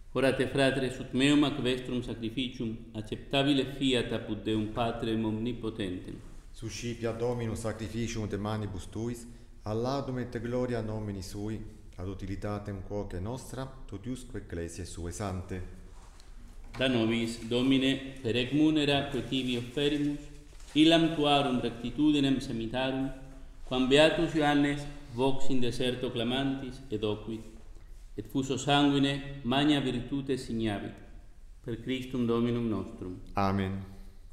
Orate fratres ut meum ac vestrum sacrificium acceptabile fiat apud Deum Patrem omnipotentem. Suscipia Dominus sacrificium de manibus tuis, alladum et gloria nomini sui, ad utilitatem quoque nostra, totiusque ecclesiae sue sante. Da nobis, Domine, per ec munera quae tibi offerimus, illam tuarum rectitudinem semitarum, quam beatus Ioannes vox in deserto clamantis ed oquit, et fuso sanguine magna virtute signavit, per Christum Dominum nostrum. Amen.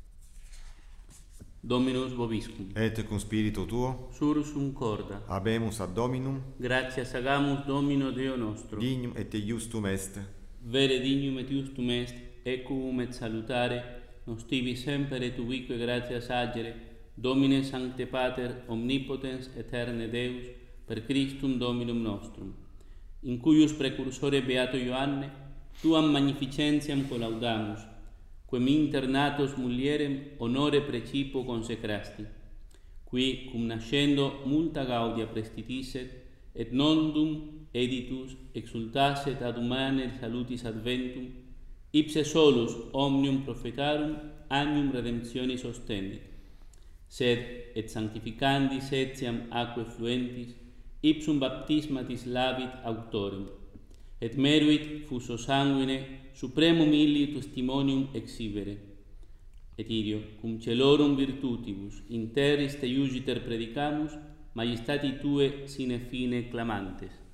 Dominus vobiscum. Et cum spiritu tuo, Surus corda. habemus ad Dominum, Gratias agamus Domino Deo nostro. dignum et iustum est. Vere dignum et iustum est, equum et salutare, nos tibi semper et ubique gratias agere, Domine Sancte Pater, omnipotens aeterne Deus, per Christum Dominum nostrum, in cuius precursore beato Ioanne, tuam magnificentiam collaudamus, quem internatos mulierem honore precipo consecrasti, qui cum nascendo multa gaudia prestitisset, et nondum editus exultasset ad humane salutis adventum, ipse solus omnium prophetarum agnum redemptionis ostendit, sed et sanctificandis etiam aquae fluentis, ipsum baptismatis labit auctorem, et meruit fuso sanguine supremum illi testimonium exhibere, et idio cum celorum virtutibus in terris te iugiter predicamus, majestati tue sine fine clamantes.